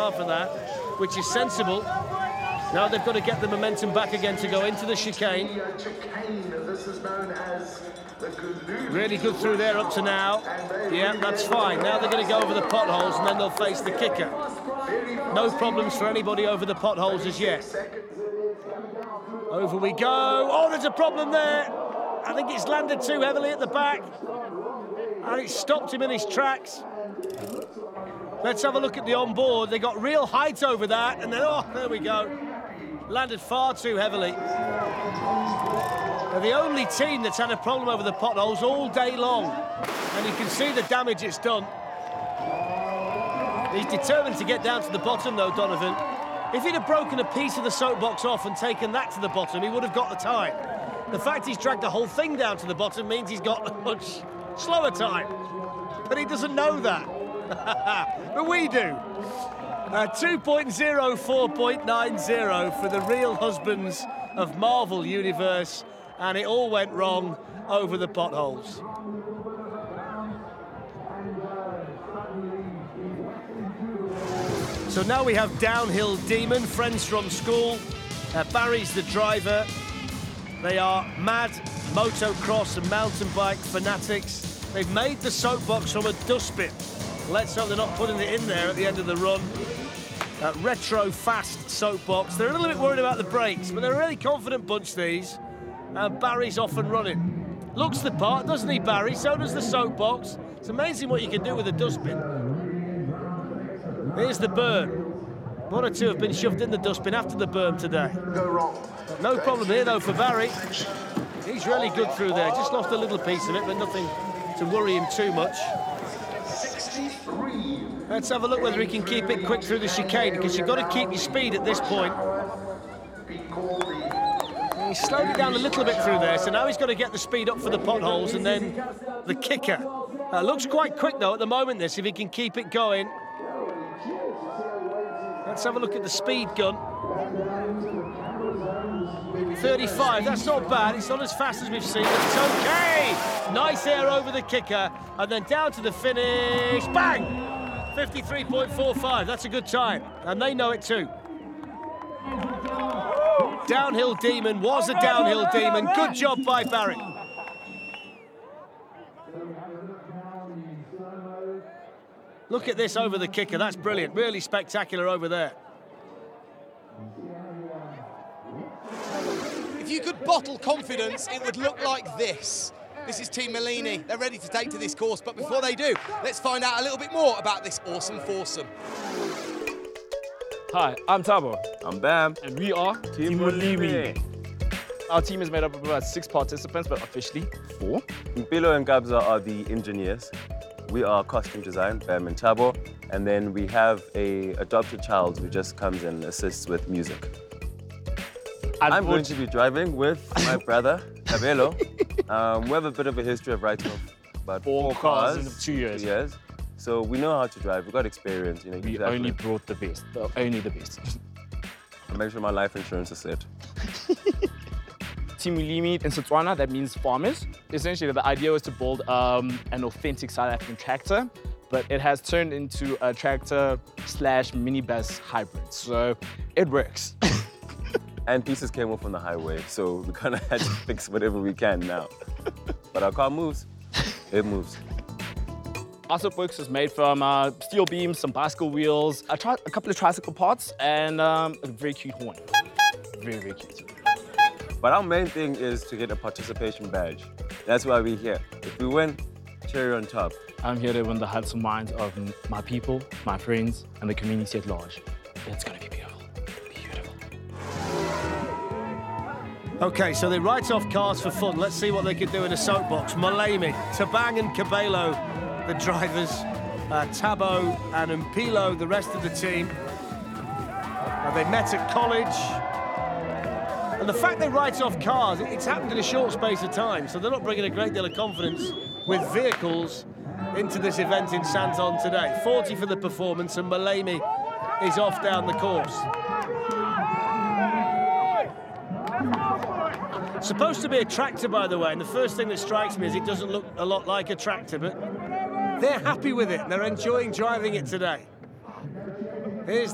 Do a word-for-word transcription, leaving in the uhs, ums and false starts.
car for that, which is sensible. Now they've got to get the momentum back again to go into the chicane. Really good through there up to now. Yeah, that's fine. Now they're going to go over the potholes and then they'll face the kicker. No problems for anybody over the potholes as yet. Over we go. Oh, there's a problem there. I think it's landed too heavily at the back. And it stopped him in his tracks. Let's have a look at the onboard. They got real height over that, and then, oh, there we go. Landed far too heavily. They're the only team that's had a problem over the potholes all day long. And you can see the damage it's done. He's determined to get down to the bottom, though, Donovan. If he'd have broken a piece of the soapbox off and taken that to the bottom, he would have got the time. The fact he's dragged the whole thing down to the bottom means he's got a much slower time. But he doesn't know that. But we do. Uh, two point oh four point nine oh for the real husbands of Marvel Universe, and it all went wrong over the potholes. So now we have Downhill Demon, friends from school. Uh, Barry's the driver. They are mad motocross and mountain bike fanatics. They've made the soapbox from a dustbin. Let's hope they're not putting it in there at the end of the run. Uh, retro fast soapbox. They're a little bit worried about the brakes, but they're a really confident bunch, these. Uh, Barry's off and running. Looks the part, doesn't he, Barry? So does the soapbox. It's amazing what you can do with a dustbin. Here's the berm. One or two have been shoved in the dustbin after the berm today. Go wrong. No problem here, though, for Barry. He's really good through there. Just lost a little piece of it, but nothing to worry him too much. Let's have a look whether he can keep it quick through the chicane, because you've got to keep your speed at this point. He slowed it down a little bit through there, so now he's got to get the speed up for the potholes and then the kicker. Uh, looks quite quick, though, at the moment, this, if he can keep it going. Let's have a look at the speed gun. thirty-five, that's not bad. It's not as fast as we've seen, but it's okay. Nice air over the kicker, and then down to the finish. Bang! fifty-three point four five, that's a good time, and they know it too. Downhill Demon was a downhill demon. Good job by Barry. Look at this over the kicker, that's brilliant. Really spectacular over there. If you could bottle confidence, it would look like this. This is Team Mellini. They're ready to take to this course, but before they do, let's find out a little bit more about this awesome foursome. Hi, I'm Tabo. I'm Bam. And we are Team Mellini. Our team is made up of about six participants, but officially four. Mpilo and Gabza are the engineers. We are costume design, Bam and Tabo. And then we have a adopted child who just comes and assists with music. I'm going to be driving with my brother, Cabello. Um, we have a bit of a history of writing off about four, four cars, cars in two years. two years. So we know how to drive. We've got experience. You know, we exactly. only brought the best. Only the best. I make sure my life insurance is set. Team Mellini in Setswana, that means farmers. Essentially, the idea was to build um, an authentic South African tractor, but it has turned into a tractor slash minibus hybrid. So it works. And pieces came off on the highway, so we kind of had to fix whatever we can now. But our car moves. It moves. Our soapbox is made from uh, steel beams, some bicycle wheels, a, tri a couple of tricycle parts, and um, a very cute horn. Very, very cute. But our main thing is to get a participation badge. That's why we're here. If we win, cherry on top. I'm here to win the hearts and minds of my people, my friends, and the community at large. It's going to be beautiful. Beautiful. Okay, so they write off cars for fun. Let's see what they can do in a soapbox. Malemi, Tabang and Cabello, the drivers. Uh, Tabo and Mpilo, the rest of the team. Uh, they met at college. And the fact they write off cars, it's happened in a short space of time, so they're not bringing a great deal of confidence with vehicles into this event in Santon today. forty for the performance, and Malemi is off down the course. Supposed to be a tractor, by the way, and the first thing that strikes me is it doesn't look a lot like a tractor, but they're happy with it. They're enjoying driving it today. Here's